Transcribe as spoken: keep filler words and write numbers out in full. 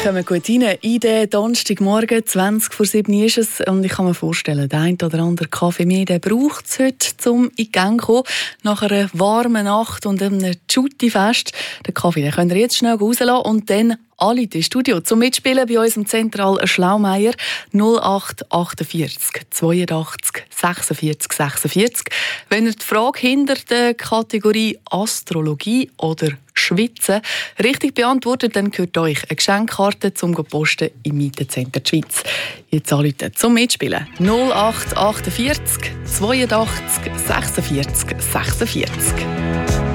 kommen gut rein. In den Donnerstagmorgen, zwanzig vor sieben ist es. Und ich kann mir vorstellen, der ein oder andere Kaffee mehr, den braucht es heute, um in die Gang zu kommen. Nach einer warmen Nacht und einem Jutti-Fest. Den Kaffee den könnt ihr jetzt schnell rauslassen und dann alle in Studio zum Mitspielen bei uns im Zentral Schlaumeier null acht achtundvierzig zweiundachtzig sechsundvierzig sechsundvierzig. Wenn ihr die Frage hinter der Kategorie Astrologie oder Schwitzen richtig beantwortet, dann gehört euch eine Geschenkkarte zum Posten im Mietencenter der Schweiz. Jetzt alle zum Mitspielen null acht achtundvierzig zweiundachtzig sechsundvierzig sechsundvierzig.